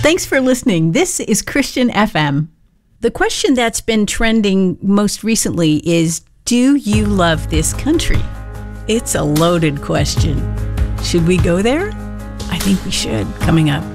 Thanks for listening. This is Christian FM. The question that's been trending most recently is, do you love this country? It's a loaded question. Should we go there? I think we should, coming up.